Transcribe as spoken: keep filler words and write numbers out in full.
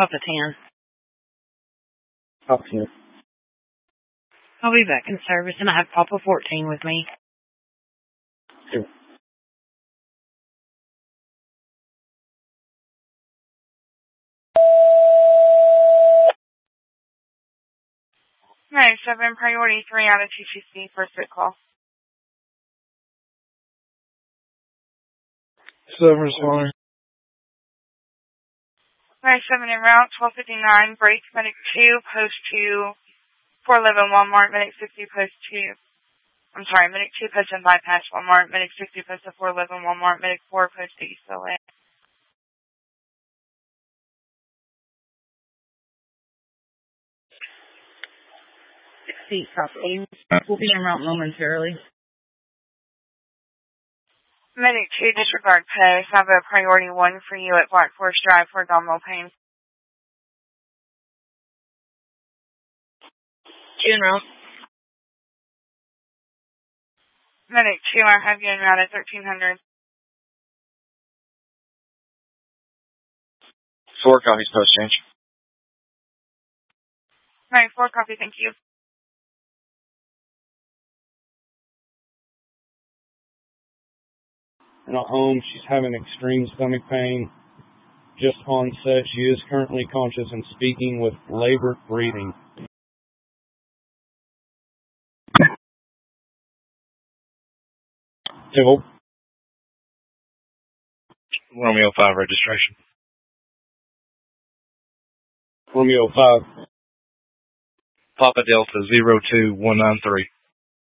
Papa ten. Papa ten. I'll be back in service, and I have Papa fourteen with me. Sure. nine seven, priority three out of T C C, first fit call. seven responder. nine seven en route, twelve fifty-nine, break, medic two, post two, four eleven Walmart, medic sixty, post two. I'm sorry, medic two, post and bypass Walmart, medic sixty, post to four eleven Walmart, medic four, post to East L A. sixty, copy. We'll be en route momentarily. Medic two, disregard post. I have a priority one for you at Black Forest Drive for abdominal pain. Two en route. Medic two, I have you en route at thirteen hundred. Four copies post change. nine four, copy, thank you. And at home, she's having extreme stomach pain. Just onset. She is currently conscious and speaking with labored breathing. Civil. Romeo five registration. Romeo five. Papa Delta zero two one nine three.